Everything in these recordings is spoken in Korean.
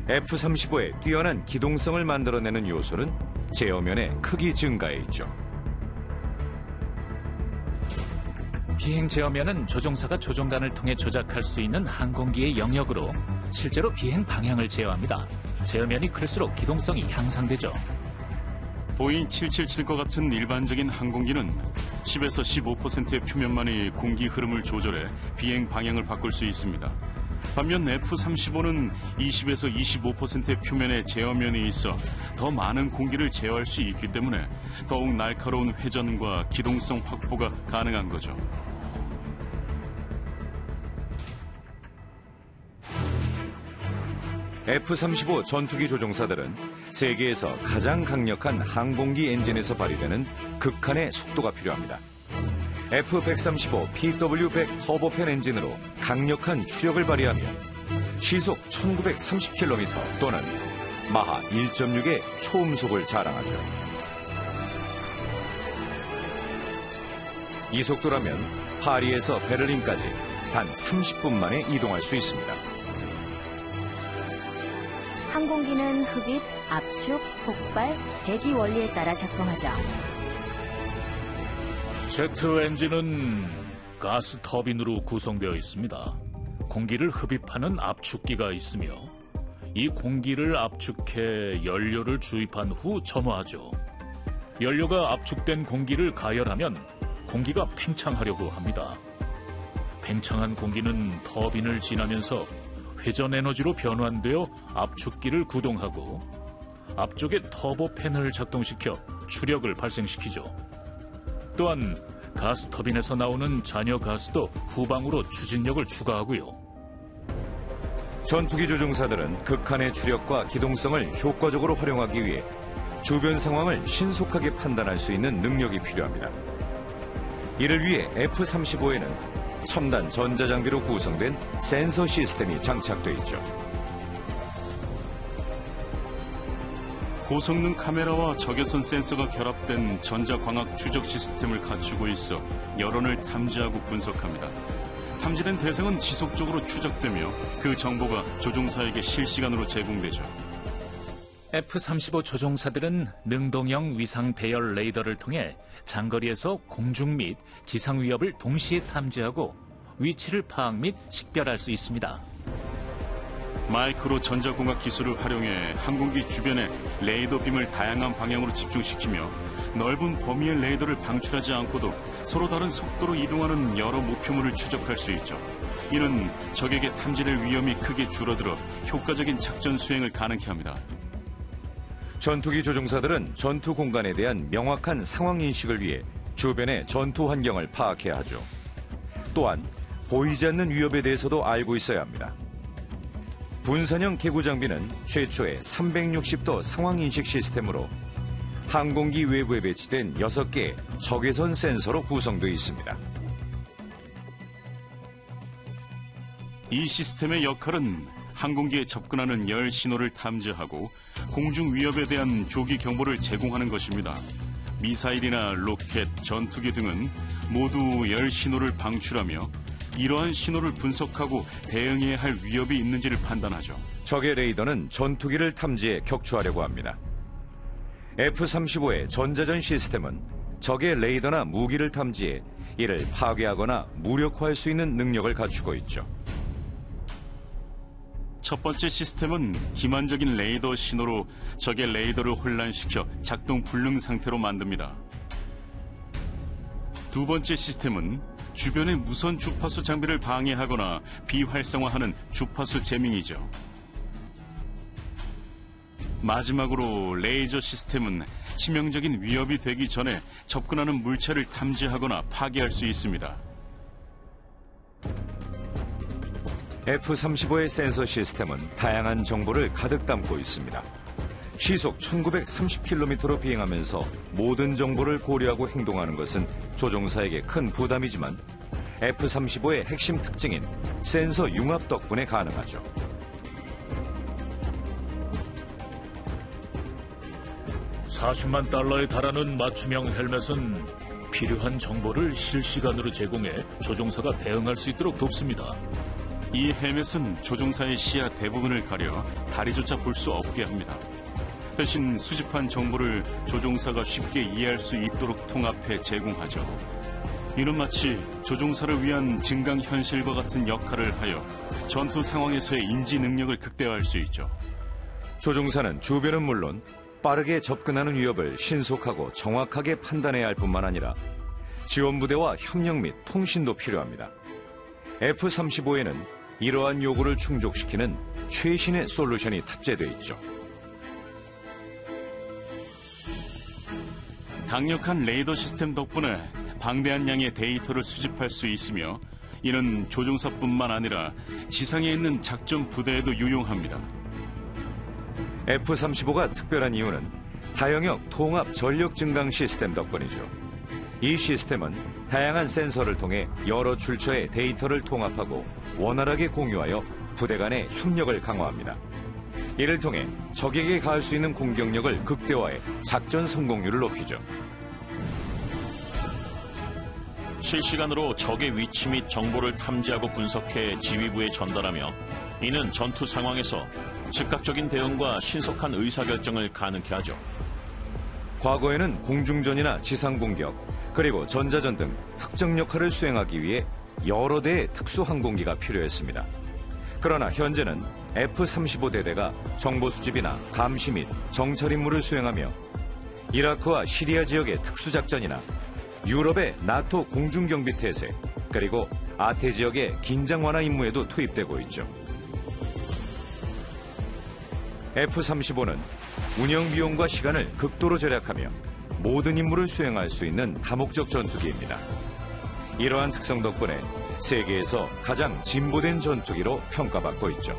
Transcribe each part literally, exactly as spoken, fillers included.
에프 삼십오의 뛰어난 기동성을 만들어내는 요소는 제어면의 크기 증가에 있죠. 비행 제어면은 조종사가 조종관을 통해 조작할 수 있는 항공기의 영역으로 실제로 비행 방향을 제어합니다. 제어면이 클수록 기동성이 향상되죠. 보잉 칠칠칠과 같은 일반적인 항공기는 십에서 십오 퍼센트의 표면만의 공기 흐름을 조절해 비행 방향을 바꿀 수 있습니다. 반면 에프 삼십오는 이십에서 이십오 퍼센트의 표면에 제어면이 있어 더 많은 공기를 제어할 수 있기 때문에 더욱 날카로운 회전과 기동성 확보가 가능한 거죠. 에프 삼십오 전투기 조종사들은 세계에서 가장 강력한 항공기 엔진에서 발휘되는 극한의 속도가 필요합니다. 에프 백삼십오 피더블유 백 터보팬 엔진으로 강력한 추력을 발휘하며 시속 천구백삼십 킬로미터 또는 마하 일 점 육의 초음속을 자랑하죠. 이 속도라면 파리에서 베를린까지 단 삼십 분 만에 이동할 수 있습니다. 항공기는 흡입, 압축, 폭발, 배기 원리에 따라 작동하죠. 제트 엔진은 가스 터빈으로 구성되어 있습니다. 공기를 흡입하는 압축기가 있으며 이 공기를 압축해 연료를 주입한 후 점화하죠. 연료가 압축된 공기를 가열하면 공기가 팽창하려고 합니다. 팽창한 공기는 터빈을 지나면서 회전 에너지로 변환되어 압축기를 구동하고 앞쪽에 터보팬을 작동시켜 추력을 발생시키죠. 또한 가스터빈에서 나오는 잔여 가스도 후방으로 추진력을 추가하고요. 전투기 조종사들은 극한의 추력과 기동성을 효과적으로 활용하기 위해 주변 상황을 신속하게 판단할 수 있는 능력이 필요합니다. 이를 위해 에프 삼십오에는 첨단 전자장비로 구성된 센서 시스템이 장착돼 있죠. 고성능 카메라와 적외선 센서가 결합된 전자광학 추적 시스템을 갖추고 있어 여론을 탐지하고 분석합니다. 탐지된 대상은 지속적으로 추적되며 그 정보가 조종사에게 실시간으로 제공되죠. 에프 삼십오 조종사들은 능동형 위상 배열 레이더를 통해 장거리에서 공중 및 지상 위협을 동시에 탐지하고 위치를 파악 및 식별할 수 있습니다. 마이크로 전자공학 기술을 활용해 항공기 주변에 레이더 빔을 다양한 방향으로 집중시키며 넓은 범위의 레이더를 방출하지 않고도 서로 다른 속도로 이동하는 여러 목표물을 추적할 수 있죠. 이는 적에게 탐지될 위험이 크게 줄어들어 효과적인 작전 수행을 가능케 합니다. 전투기 조종사들은 전투 공간에 대한 명확한 상황 인식을 위해 주변의 전투 환경을 파악해야 하죠. 또한 보이지 않는 위협에 대해서도 알고 있어야 합니다. 분산형 개구 장비는 최초의 삼백육십 도 상황 인식 시스템으로 항공기 외부에 배치된 여섯 개의 적외선 센서로 구성되어 있습니다. 이 시스템의 역할은 항공기에 접근하는 열 신호를 탐지하고 공중 위협에 대한 조기 경보를 제공하는 것입니다. 미사일이나 로켓, 전투기 등은 모두 열 신호를 방출하며 이러한 신호를 분석하고 대응해야 할 위협이 있는지를 판단하죠. 적의 레이더는 전투기를 탐지해 격추하려고 합니다. 에프 삼십오의 전자전 시스템은 적의 레이더나 무기를 탐지해 이를 파괴하거나 무력화할 수 있는 능력을 갖추고 있죠. 첫 번째 시스템은 기만적인 레이더 신호로 적의 레이더를 혼란시켜 작동 불능 상태로 만듭니다. 두 번째 시스템은 주변의 무선 주파수 장비를 방해하거나 비활성화하는 주파수 제밍이죠. 마지막으로 레이저 시스템은 치명적인 위협이 되기 전에 접근하는 물체를 탐지하거나 파괴할 수 있습니다. 에프 삼십오의 센서 시스템은 다양한 정보를 가득 담고 있습니다. 시속 천구백삼십 킬로미터로 비행하면서 모든 정보를 고려하고 행동하는 것은 조종사에게 큰 부담이지만 에프 삼십오의 핵심 특징인 센서 융합 덕분에 가능하죠. 사십만 달러에 달하는 맞춤형 헬멧은 필요한 정보를 실시간으로 제공해 조종사가 대응할 수 있도록 돕습니다. 이 헬멧은 조종사의 시야 대부분을 가려 다리조차 볼 수 없게 합니다. 대신 수집한 정보를 조종사가 쉽게 이해할 수 있도록 통합해 제공하죠. 이는 마치 조종사를 위한 증강현실과 같은 역할을 하여 전투 상황에서의 인지 능력을 극대화할 수 있죠. 조종사는 주변은 물론 빠르게 접근하는 위협을 신속하고 정확하게 판단해야 할 뿐만 아니라 지원부대와 협력 및 통신도 필요합니다. 에프 삼십오에는 이러한 요구를 충족시키는 최신의 솔루션이 탑재되어 있죠. 강력한 레이더 시스템 덕분에 방대한 양의 데이터를 수집할 수 있으며 이는 조종사뿐만 아니라 지상에 있는 작전 부대에도 유용합니다. 에프 삼십오가 특별한 이유는 다영역 통합 전력 증강 시스템 덕분이죠. 이 시스템은 다양한 센서를 통해 여러 출처의 데이터를 통합하고 원활하게 공유하여 부대 간의 협력을 강화합니다. 이를 통해 적에게 가할 수 있는 공격력을 극대화해 작전 성공률을 높이죠. 실시간으로 적의 위치 및 정보를 탐지하고 분석해 지휘부에 전달하며 이는 전투 상황에서 즉각적인 대응과 신속한 의사결정을 가능케 하죠. 과거에는 공중전이나 지상공격, 그리고 전자전 등 특정 역할을 수행하기 위해 여러 대의 특수항공기가 필요했습니다. 그러나 현재는 에프 삼십오 대대가 정보 수집이나 감시 및 정찰 임무를 수행하며 이라크와 시리아 지역의 특수작전이나 유럽의 나토 공중경비 태세, 그리고 아태 지역의 긴장 완화 임무에도 투입되고 있죠. 에프 삼십오는 운영 비용과 시간을 극도로 절약하며 모든 임무를 수행할 수 있는 다목적 전투기입니다. 이러한 특성 덕분에 세계에서 가장 진보된 전투기로 평가받고 있죠.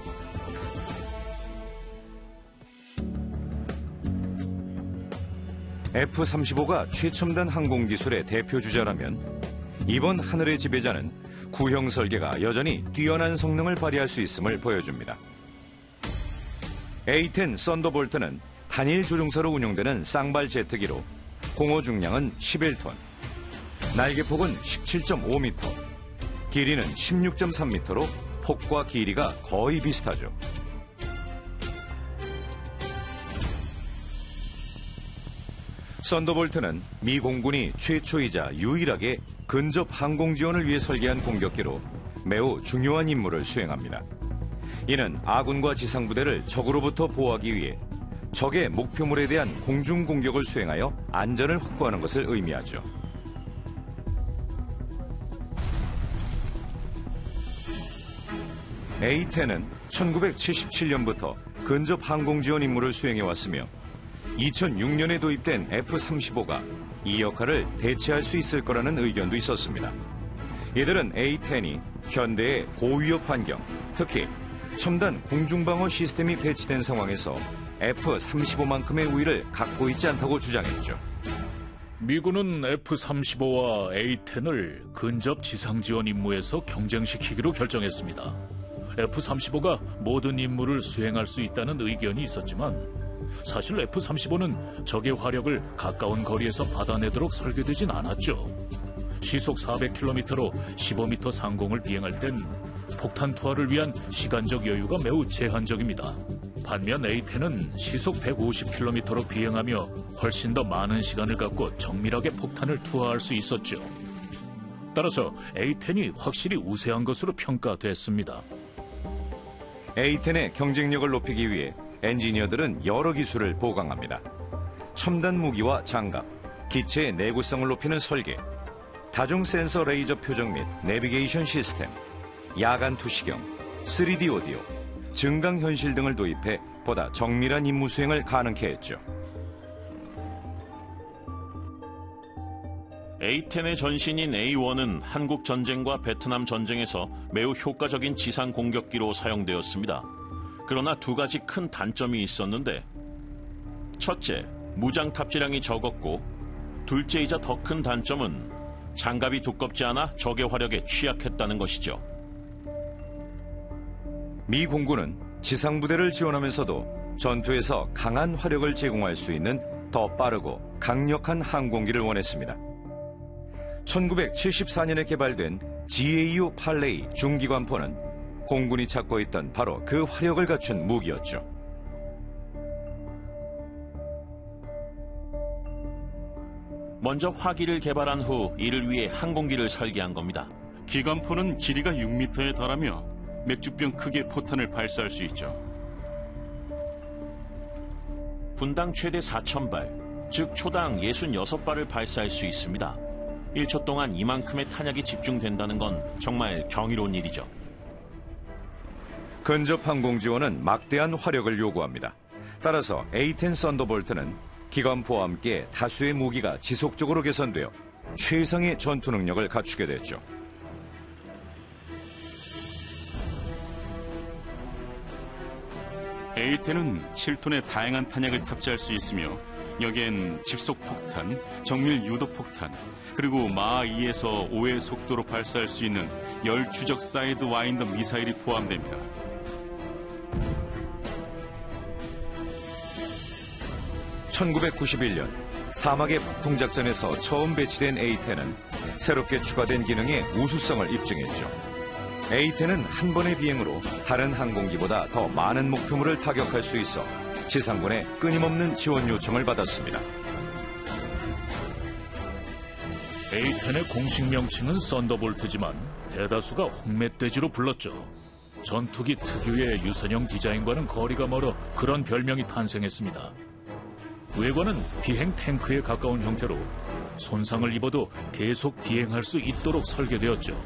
에프 삼십오가 최첨단 항공기술의 대표 주자라면 이번 하늘의 지배자는 구형 설계가 여전히 뛰어난 성능을 발휘할 수 있음을 보여줍니다. 에이 텐 썬더볼트는 단일 조종사로 운용되는 쌍발 제트기로 공호 중량은 십일 톤, 날개폭은 십칠 점 오 미터, 길이는 십육 점 삼 미터로 폭과 길이가 거의 비슷하죠. 썬더볼트는 미 공군이 최초이자 유일하게 근접 항공 지원을 위해 설계한 공격기로 매우 중요한 임무를 수행합니다. 이는 아군과 지상부대를 적으로부터 보호하기 위해 적의 목표물에 대한 공중 공격을 수행하여 안전을 확보하는 것을 의미하죠. 에이 텐은 천구백칠십칠 년부터 근접 항공 지원 임무를 수행해왔으며 이천육 년에 도입된 에프 삼십오가 이 역할을 대체할 수 있을 거라는 의견도 있었습니다. 이들은 에이 텐이 현대의 고위협 환경, 특히 첨단 공중방어 시스템이 배치된 상황에서 에프 삼십오만큼의 우위를 갖고 있지 않다고 주장했죠. 미군은 에프 삼십오와 에이 텐을 근접 지상 지원 임무에서 경쟁시키기로 결정했습니다. 에프 삼십오가 모든 임무를 수행할 수 있다는 의견이 있었지만 사실 에프 삼십오는 적의 화력을 가까운 거리에서 받아내도록 설계되진 않았죠. 시속 사백 킬로미터로 십오 미터 상공을 비행할 땐 폭탄 투하를 위한 시간적 여유가 매우 제한적입니다. 반면 에이 텐은 시속 백오십 킬로미터로 비행하며 훨씬 더 많은 시간을 갖고 정밀하게 폭탄을 투하할 수 있었죠. 따라서 에이 텐이 확실히 우세한 것으로 평가됐습니다. 에이 텐의 경쟁력을 높이기 위해 엔지니어들은 여러 기술을 보강합니다. 첨단 무기와 장갑, 기체의 내구성을 높이는 설계, 다중 센서 레이저 표적 및 내비게이션 시스템, 야간 투시경, 쓰리디 오디오, 증강현실 등을 도입해 보다 정밀한 임무 수행을 가능케 했죠. 에이 텐의 전신인 에이 원은 한국 전쟁과 베트남 전쟁에서 매우 효과적인 지상 공격기로 사용되었습니다. 그러나 두 가지 큰 단점이 있었는데, 첫째, 무장 탑재량이 적었고, 둘째이자 더 큰 단점은 장갑이 두껍지 않아 적의 화력에 취약했다는 것이죠. 미 공군은 지상부대를 지원하면서도 전투에서 강한 화력을 제공할 수 있는 더 빠르고 강력한 항공기를 원했습니다. 천구백칠십사 년에 개발된 지 에이 유 팔레이 중기관포는 공군이 찾고 있던 바로 그 화력을 갖춘 무기였죠. 먼저 화기를 개발한 후 이를 위해 항공기를 설계한 겁니다. 기관포는 길이가 육 미터에 달하며 맥주병 크기의 포탄을 발사할 수 있죠. 분당 최대 사천 발, 즉 초당 육십육 발을 발사할 수 있습니다. 일 초 동안 이만큼의 탄약이 집중된다는 건 정말 경이로운 일이죠. 근접 항공 지원은 막대한 화력을 요구합니다. 따라서 에이 텐 썬더볼트는 기관포와 함께 다수의 무기가 지속적으로 개선되어 최상의 전투 능력을 갖추게 됐죠. 에이 텐은 칠 톤의 다양한 탄약을 탑재할 수 있으며 여기엔 집속 폭탄, 정밀 유도 폭탄, 그리고 마하 이에서 오의 속도로 발사할 수 있는 열 추적 사이드 와인더 미사일이 포함됩니다. 천구백구십일 년 사막의 폭풍작전에서 처음 배치된 에이 텐은 새롭게 추가된 기능에 우수성을 입증했죠. 에이 텐은 한 번의 비행으로 다른 항공기보다 더 많은 목표물을 타격할 수 있어 지상군의 끊임없는 지원 요청을 받았습니다. 에이 텐의 공식 명칭은 썬더볼트지만 대다수가 홍멧돼지로 불렀죠. 전투기 특유의 유선형 디자인과는 거리가 멀어 그런 별명이 탄생했습니다. 외관은 비행 탱크에 가까운 형태로 손상을 입어도 계속 비행할 수 있도록 설계되었죠.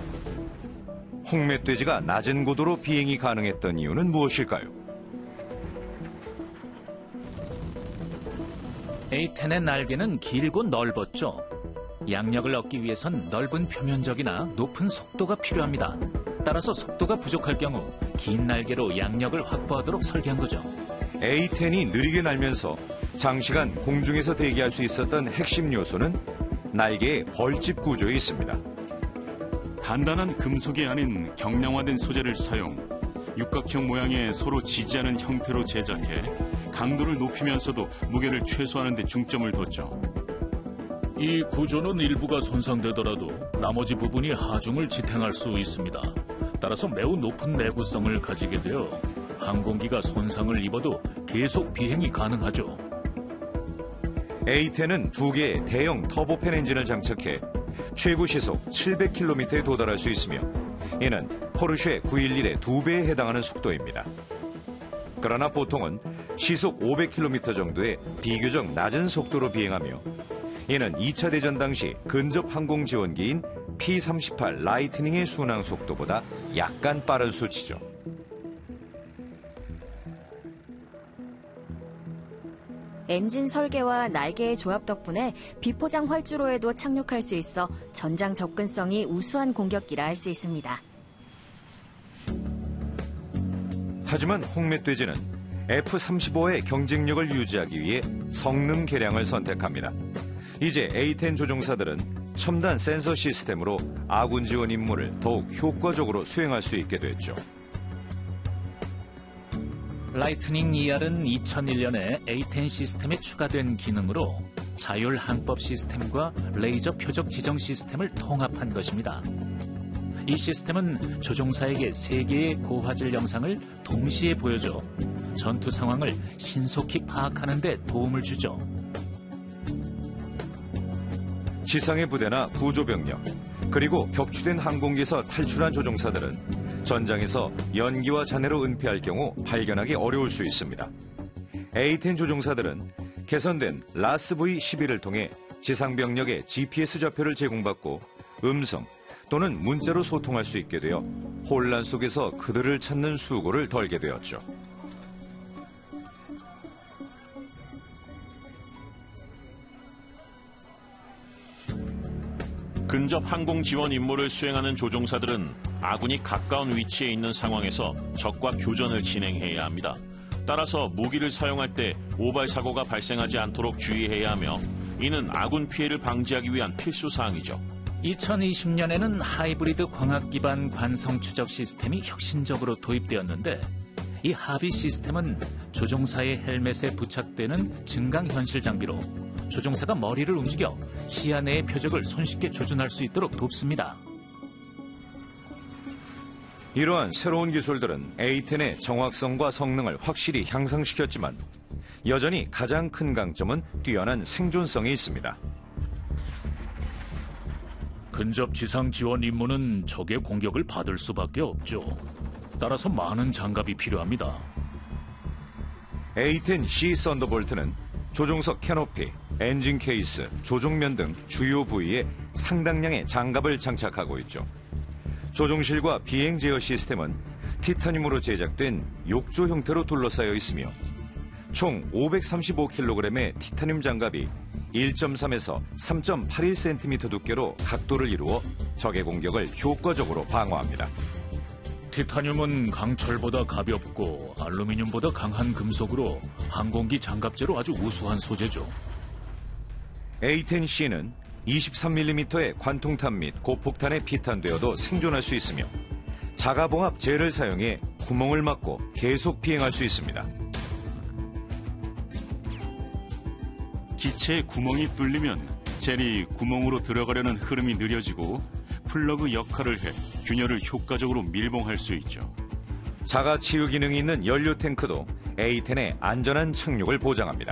홍멧돼지가 낮은 고도로 비행이 가능했던 이유는 무엇일까요? 에이 텐의 날개는 길고 넓었죠. 양력을 얻기 위해선 넓은 표면적이나 높은 속도가 필요합니다. 따라서 속도가 부족할 경우 긴 날개로 양력을 확보하도록 설계한 거죠. 에이 텐이 느리게 날면서 장시간 공중에서 대기할 수 있었던 핵심 요소는 날개의 벌집 구조에 있습니다. 단단한 금속이 아닌 경량화된 소재를 사용, 육각형 모양의 서로 지지하는 형태로 제작해 강도를 높이면서도 무게를 최소화하는 데 중점을 뒀죠. 이 구조는 일부가 손상되더라도 나머지 부분이 하중을 지탱할 수 있습니다. 따라서 매우 높은 내구성을 가지게 되어 항공기가 손상을 입어도 계속 비행이 가능하죠. 에이 텐은 두 개의 대형 터보팬 엔진을 장착해 최고 시속 칠백 킬로미터에 도달할 수 있으며 이는 포르쉐 구백십일의 두 배에 해당하는 속도입니다. 그러나 보통은 시속 오백 킬로미터 정도의 비교적 낮은 속도로 비행하며 이는 이 차 대전 당시 근접 항공 지원기인 피 삼십팔 라이트닝의 순항 속도보다 약간 빠른 수치죠. 엔진 설계와 날개의 조합 덕분에 비포장 활주로에도 착륙할 수 있어 전장 접근성이 우수한 공격기라 할 수 있습니다. 하지만 홍멧돼지는 에프 삼십오의 경쟁력을 유지하기 위해 성능 개량을 선택합니다. 이제 에이 텐 조종사들은 첨단 센서 시스템으로 아군 지원 임무를 더욱 효과적으로 수행할 수 있게 됐죠. 라이트닝 이알은 이천일 년에 에이 텐 시스템에 추가된 기능으로 자율 항법 시스템과 레이저 표적 지정 시스템을 통합한 것입니다. 이 시스템은 조종사에게 세 개의 고화질 영상을 동시에 보여줘 전투 상황을 신속히 파악하는 데 도움을 주죠. 지상의 부대나 구조병력, 그리고 격추된 항공기에서 탈출한 조종사들은 전장에서 연기와 잔해로 은폐할 경우 발견하기 어려울 수 있습니다. 에이 텐 조종사들은 개선된 라스브이 십일을 통해 지상병력의 지피에스 좌표를 제공받고 음성 또는 문자로 소통할 수 있게 되어 혼란 속에서 그들을 찾는 수고를 덜게 되었죠. 근접 항공 지원 임무를 수행하는 조종사들은 아군이 가까운 위치에 있는 상황에서 적과 교전을 진행해야 합니다. 따라서 무기를 사용할 때 오발 사고가 발생하지 않도록 주의해야 하며 이는 아군 피해를 방지하기 위한 필수 사항이죠. 이천이십 년에는 하이브리드 광학 기반 관성 추적 시스템이 혁신적으로 도입되었는데 이 하비 시스템은 조종사의 헬멧에 부착되는 증강현실 장비로 조종사가 머리를 움직여 시야 내의 표적을 손쉽게 조준할 수 있도록 돕습니다. 이러한 새로운 기술들은 에이 텐의 정확성과 성능을 확실히 향상시켰지만 여전히 가장 큰 강점은 뛰어난 생존성에 있습니다. 근접 지상 지원 임무는 적의 공격을 받을 수밖에 없죠. 따라서 많은 장갑이 필요합니다. 에이 텐 씨 썬더볼트는 조종석 캐노피, 엔진 케이스, 조종면 등 주요 부위에 상당량의 장갑을 장착하고 있죠. 조종실과 비행 제어 시스템은 티타늄으로 제작된 욕조 형태로 둘러싸여 있으며 총 오백삼십오 킬로그램의 티타늄 장갑이 일 점 삼에서 삼 점 팔일 센티미터 두께로 각도를 이루어 적의 공격을 효과적으로 방어합니다. 티타늄은 강철보다 가볍고 알루미늄보다 강한 금속으로 항공기 장갑재로 아주 우수한 소재죠. 에이 텐 씨는 이십삼 밀리미터의 관통탄 및 고폭탄에 피탄되어도 생존할 수 있으며 자가봉합 젤을 사용해 구멍을 막고 계속 비행할 수 있습니다. 기체에 구멍이 뚫리면 젤이 구멍으로 들어가려는 흐름이 느려지고 플러그 역할을 해 균열을 효과적으로 밀봉할 수 있죠. 자가 치유 기능이 있는 연료 탱크도 에이 텐의 안전한 착륙을 보장합니다.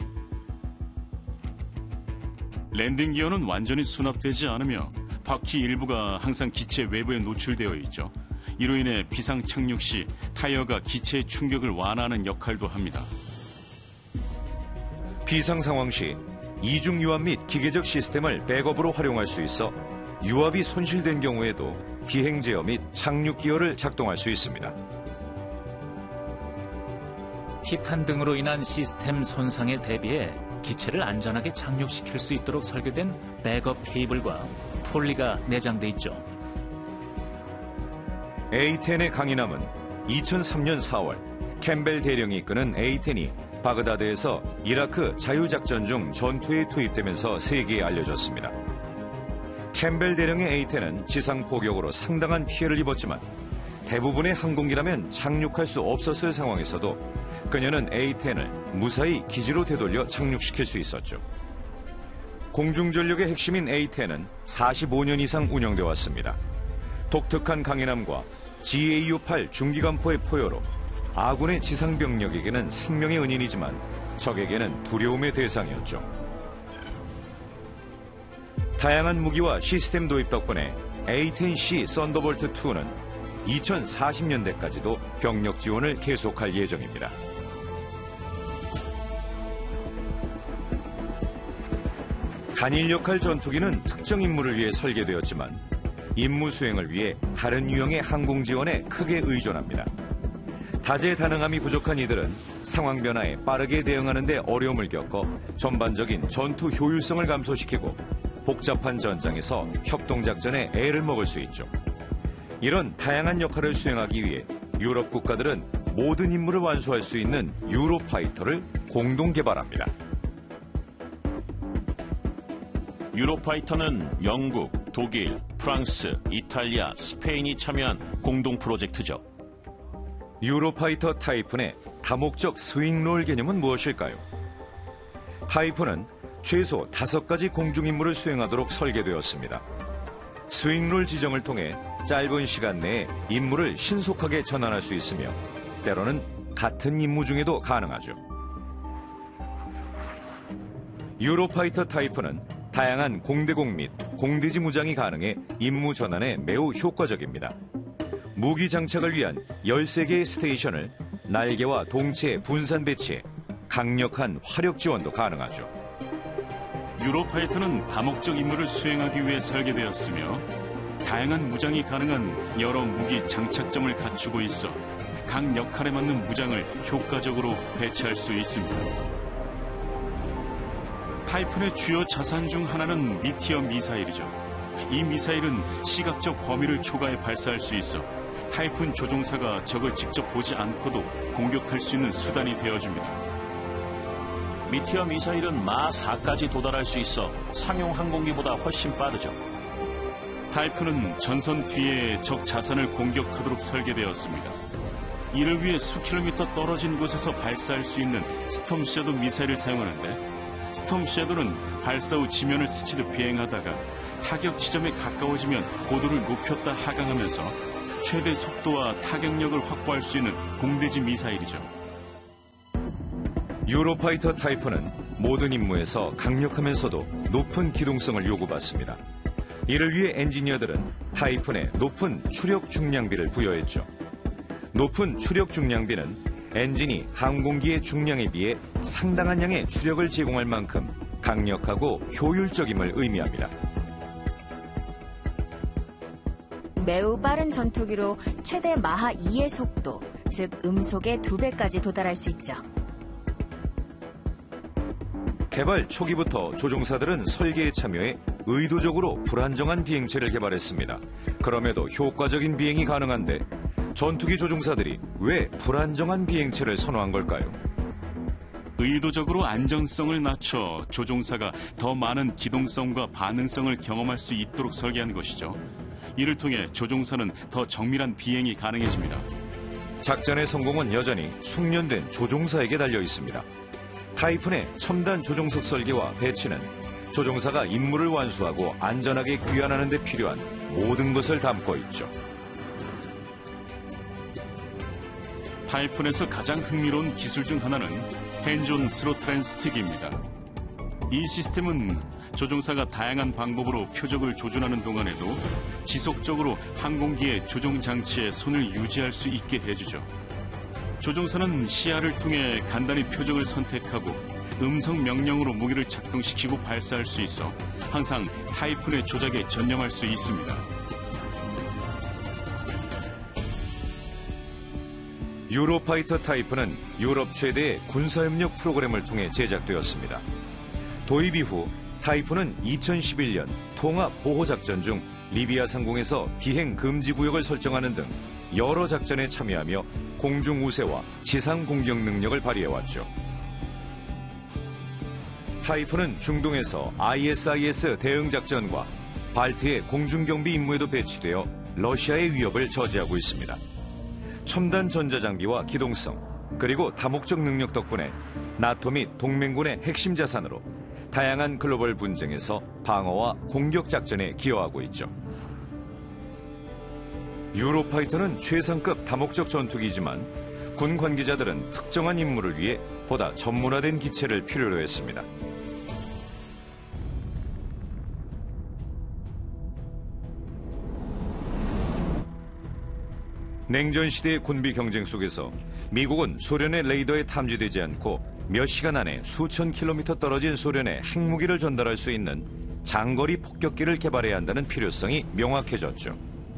랜딩 기어는 완전히 수납되지 않으며 바퀴 일부가 항상 기체 외부에 노출되어 있죠. 이로 인해 비상 착륙 시 타이어가 기체의 충격을 완화하는 역할도 합니다. 비상 상황 시 이중 유압 및 기계적 시스템을 백업으로 활용할 수 있어 유압이 손실된 경우에도 비행 제어 및 착륙 기어를 작동할 수 있습니다. 피탄 등으로 인한 시스템 손상에 대비해 기체를 안전하게 착륙시킬 수 있도록 설계된 백업 케이블과 폴리가 내장돼 있죠. 에이 텐의 강인함은 이천삼 년 사월 캠벨 대령이 이끄는 에이 텐이 바그다드에서 이라크 자유작전 중 전투에 투입되면서 세계에 알려졌습니다. 캠벨 대령의 에이 텐은 지상 포격으로 상당한 피해를 입었지만 대부분의 항공기라면 착륙할 수 없었을 상황에서도 그녀는 에이 텐을 무사히 기지로 되돌려 착륙시킬 수 있었죠. 공중전력의 핵심인 에이 텐은 사십오 년 이상 운영되어 왔습니다. 독특한 강인함과 지 에이 유 팔 중기관포의 포효로 아군의 지상병력에게는 생명의 은인이지만 적에게는 두려움의 대상이었죠. 다양한 무기와 시스템 도입 덕분에 에이 텐 씨 썬더볼트 투는 이천사십 년대까지도 병력 지원을 계속할 예정입니다. 단일 역할 전투기는 특정 임무를 위해 설계되었지만 임무 수행을 위해 다른 유형의 항공 지원에 크게 의존합니다. 다재다능함이 부족한 이들은 상황 변화에 빠르게 대응하는 데 어려움을 겪어 전반적인 전투 효율성을 감소시키고 복잡한 전장에서 협동작전에 애를 먹을 수 있죠. 이런 다양한 역할을 수행하기 위해 유럽 국가들은 모든 임무를 완수할 수 있는 유로파이터를 공동 개발합니다. 유로파이터는 영국, 독일, 프랑스, 이탈리아, 스페인이 참여한 공동 프로젝트죠. 유로파이터 타이푼의 다목적 스윙롤 개념은 무엇일까요? 타이푼은 최소 다섯 가지 공중임무를 수행하도록 설계되었습니다. 스윙롤 지정을 통해 짧은 시간 내에 임무를 신속하게 전환할 수 있으며 때로는 같은 임무 중에도 가능하죠. 유로파이터 타이푼은 다양한 공대공 및 공대지 무장이 가능해 임무 전환에 매우 효과적입니다. 무기 장착을 위한 열세 개의 스테이션을 날개와 동체에 분산 배치해 강력한 화력 지원도 가능하죠. 유로파이터는 다목적 임무를 수행하기 위해 설계되었으며 다양한 무장이 가능한 여러 무기 장착점을 갖추고 있어 각 역할에 맞는 무장을 효과적으로 배치할 수 있습니다. 타이푼의 주요 자산 중 하나는 미티어 미사일이죠. 이 미사일은 시각적 범위를 초과해 발사할 수 있어 타이푼 조종사가 적을 직접 보지 않고도 공격할 수 있는 수단이 되어줍니다. 미티어 미사일은 마 사까지 도달할 수 있어 상용 항공기보다 훨씬 빠르죠. 타이푼은 전선 뒤에 적 자산을 공격하도록 설계되었습니다. 이를 위해 수킬로미터 떨어진 곳에서 발사할 수 있는 스톰 섀도우 미사일을 사용하는데 스톰 섀도우는 발사 후 지면을 스치듯 비행하다가 타격 지점에 가까워지면 고도를 높였다 하강하면서 최대 속도와 타격력을 확보할 수 있는 공대지 미사일이죠. 유로파이터 타이푼은 모든 임무에서 강력하면서도 높은 기동성을 요구받습니다. 이를 위해 엔지니어들은 타이푼에 높은 추력 중량비를 부여했죠. 높은 추력 중량비는 엔진이 항공기의 중량에 비해 상당한 양의 추력을 제공할 만큼 강력하고 효율적임을 의미합니다. 매우 빠른 전투기로 최대 마하 이의 속도, 즉 음속의 두 배까지 도달할 수 있죠. 개발 초기부터 조종사들은 설계에 참여해 의도적으로 불안정한 비행체를 개발했습니다. 그럼에도 효과적인 비행이 가능한데 전투기 조종사들이 왜 불안정한 비행체를 선호한 걸까요? 의도적으로 안전성을 낮춰 조종사가 더 많은 기동성과 반응성을 경험할 수 있도록 설계한 것이죠. 이를 통해 조종사는 더 정밀한 비행이 가능해집니다. 작전의 성공은 여전히 숙련된 조종사에게 달려 있습니다. 타이푼의 첨단 조종석 설계와 배치는 조종사가 임무를 완수하고 안전하게 귀환하는 데 필요한 모든 것을 담고 있죠. 타이푼에서 가장 흥미로운 기술 중 하나는 핸즈온 스로틀 스틱입니다. 이 시스템은 조종사가 다양한 방법으로 표적을 조준하는 동안에도 지속적으로 항공기의 조종 장치에 손을 유지할 수 있게 해주죠. 조종사는 시야를 통해 간단히 표적을 선택하고 음성 명령으로 무기를 작동시키고 발사할 수 있어 항상 타이푼의 조작에 전념할 수 있습니다. 유로파이터 타이푼은 유럽 최대의 군사협력 프로그램을 통해 제작되었습니다. 도입 이후 타이푼은 이천십일 년 통합보호작전 중 리비아 상공에서 비행 금지 구역을 설정하는 등 여러 작전에 참여하며 공중우세와 지상 공격 능력을 발휘해왔죠. 타이푼은 중동에서 아이에스아이에스 대응작전과 발트의 공중경비 임무에도 배치되어 러시아의 위협을 저지하고 있습니다. 첨단 전자장비와 기동성, 그리고 다목적 능력 덕분에 나토 및 동맹군의 핵심 자산으로 다양한 글로벌 분쟁에서 방어와 공격 작전에 기여하고 있죠. 유로파이터는 최상급 다목적 전투기지만 군 관계자들은 특정한 임무를 위해 보다 전문화된 기체를 필요로 했습니다. 냉전 시대의 군비 경쟁 속에서 미국은 소련의 레이더에 탐지되지 않고 몇 시간 안에 수천 킬로미터 떨어진 소련의 핵무기를 전달할 수 있는 장거리 폭격기를 개발해야 한다는 필요성이 명확해졌죠.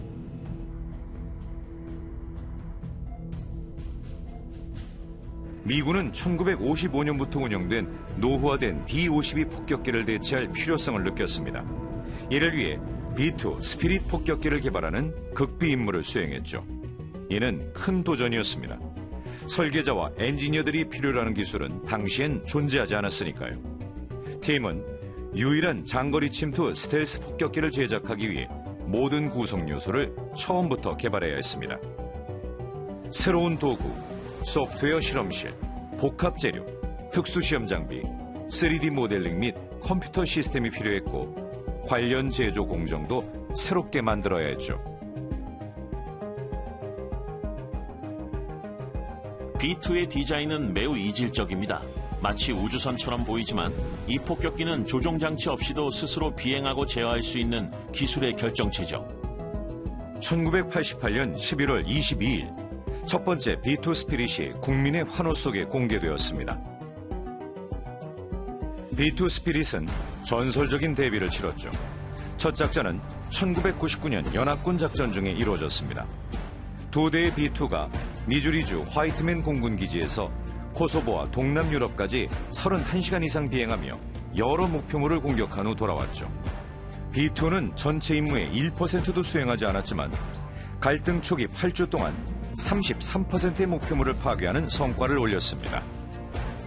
미군은 천구백오십오 년부터 운영된 노후화된 비 오십이 폭격기를 대체할 필요성을 느꼈습니다. 이를 위해 비 투 스피릿 폭격기를 개발하는 극비 임무를 수행했죠. 이는 큰 도전이었습니다. 설계자와 엔지니어들이 필요로 하는 기술은 당시엔 존재하지 않았으니까요. 팀은 유일한 장거리 침투 스텔스 폭격기를 제작하기 위해 모든 구성 요소를 처음부터 개발해야 했습니다. 새로운 도구, 소프트웨어 실험실, 복합 재료, 특수 시험 장비, 쓰리디 모델링 및 컴퓨터 시스템이 필요했고 관련 제조 공정도 새롭게 만들어야 했죠. 비 투의 디자인은 매우 이질적입니다. 마치 우주선처럼 보이지만 이 폭격기는 조종장치 없이도 스스로 비행하고 제어할 수 있는 기술의 결정체죠. 천구백팔십팔 년 십일월 이십이일 첫 번째 비 투 스피릿이 국민의 환호 속에 공개되었습니다. 비 투 스피릿은 전설적인 대비를 치렀죠. 첫 작전은 천구백구십구 년 연합군 작전 중에 이루어졌습니다. 두 대의 비 투가 미주리주 화이트맨 공군기지에서 코소보와 동남 유럽까지 서른한 시간 이상 비행하며 여러 목표물을 공격한 후 돌아왔죠. 비 투는 전체 임무의 일 퍼센트도 수행하지 않았지만 갈등 초기 팔 주 동안 삼십삼 퍼센트의 목표물을 파괴하는 성과를 올렸습니다.